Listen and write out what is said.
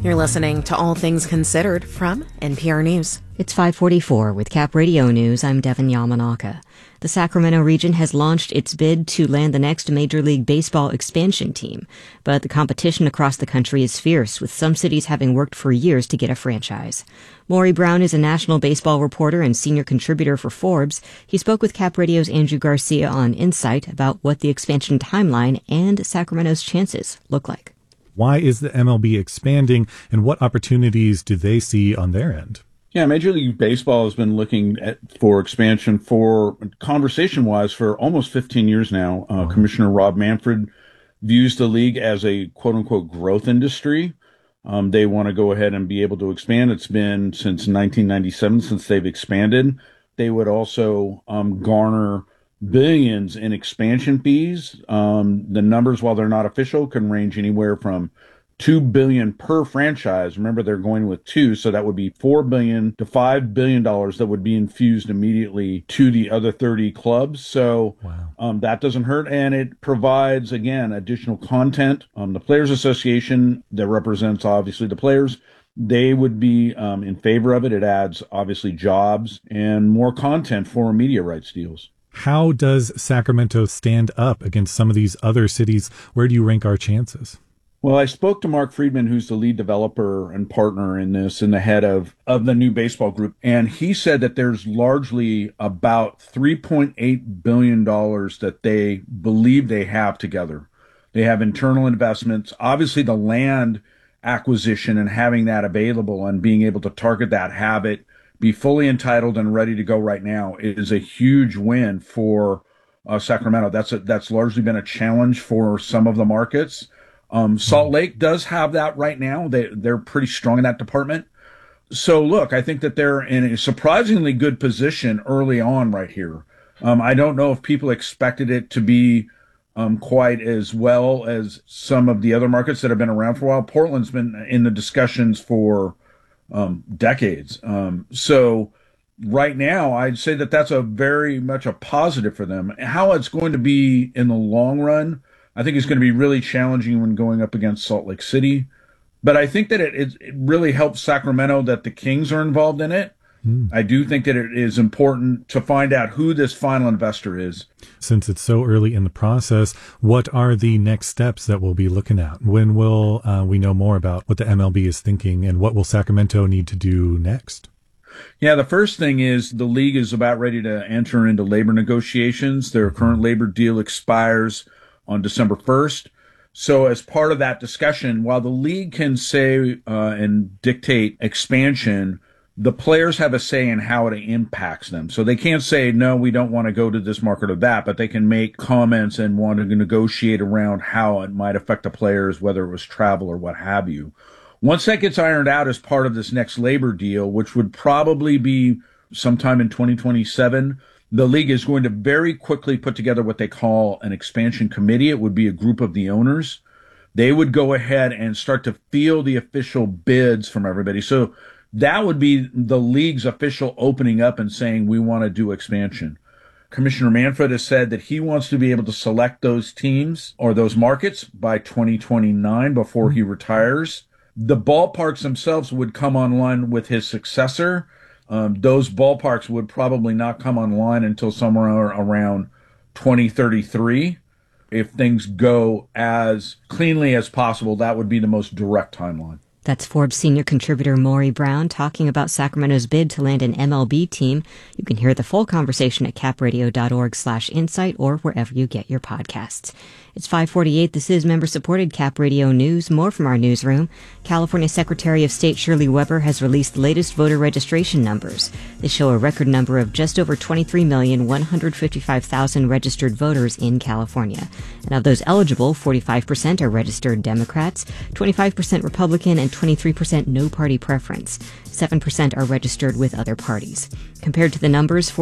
You're listening to All Things Considered from NPR News. It's 5:44 with Cap Radio News. I'm Devin Yamanaka. The Sacramento region has launched its bid to land the next Major League Baseball expansion team, but the competition across the country is fierce, with some cities having worked for years to get a franchise. Maury Brown is a national baseball reporter and senior contributor for Forbes. He spoke with Cap Radio's Andrew Garcia on Insight about what the expansion timeline and Sacramento's chances look like. Why is the MLB expanding, and what opportunities do they see on their end? Yeah, Major League Baseball has been looking for expansion conversation-wise for almost 15 years now. Commissioner Rob Manfred views the league as a quote-unquote growth industry. They want to go ahead and be able to expand. It's been since 1997 since they've expanded. They would also garner billions in expansion fees. The numbers, while they're not official, can range anywhere from $2 billion per franchise. Remember, they're going with two, so that would be $4 billion to $5 billion that would be infused immediately to the other 30 clubs. So that doesn't hurt, and it provides, again, additional content. The Players Association that represents, obviously, the players, they would be in favor of it. It adds, obviously, jobs and more content for media rights deals. How does Sacramento stand up against some of these other cities? Where do you rank our chances? Well, I spoke to Mark Friedman, who's the lead developer and partner in this and the head of the new baseball group. And he said that there's largely about $3.8 billion that they believe they have together. They have internal investments. Obviously, the land acquisition and having that available and being able to target that, have it be fully entitled and ready to go right now is a huge win for Sacramento. That's largely been a challenge for some of the markets. Salt Lake does have that right now. They're pretty strong in that department. So look, I think that they're in a surprisingly good position early on right here. I don't know if people expected it to be quite as well as some of the other markets that have been around for a while. Portland's been in the discussions for decades. So right now, I'd say that that's a very much a positive for them. How it's going to be in the long run, I think it's going to be really challenging when going up against Salt Lake City. But I think that it really helps Sacramento that the Kings are involved in it. I do think that it is important to find out who this final investor is. Since it's so early in the process, what are the next steps that we'll be looking at? When will we know more about what the MLB is thinking, and what will Sacramento need to do next? Yeah, the first thing is the league is about ready to enter into labor negotiations. Their current labor deal expires on December 1st. So as part of that discussion, while the league can say and dictate expansion, the players have a say in how it impacts them. So they can't say, no, we don't want to go to this market or that, but they can make comments and want to negotiate around how it might affect the players, whether it was travel or what have you. Once that gets ironed out as part of this next labor deal, which would probably be sometime in 2027, the league is going to very quickly put together what they call an expansion committee. It would be a group of the owners. They would go ahead and start to field the official bids from everybody. So that would be the league's official opening up and saying, we want to do expansion. Commissioner Manfred has said that he wants to be able to select those teams or those markets by 2029 before he retires. The ballparks themselves would come online with his successor. Those ballparks would probably not come online until somewhere around 2033. If things go as cleanly as possible, that would be the most direct timeline. That's Forbes senior contributor Maury Brown talking about Sacramento's bid to land an MLB team. You can hear the full conversation at capradio.org/insight or wherever you get your podcasts. It's 5:48. This is member-supported Cap Radio News. More from our newsroom. California Secretary of State Shirley Weber has released the latest voter registration numbers. They show a record number of just over 23,155,000 registered voters in California. And of those eligible, 45% are registered Democrats, 25% Republican, and 23% no party preference. 7% are registered with other parties. Compared to the numbers,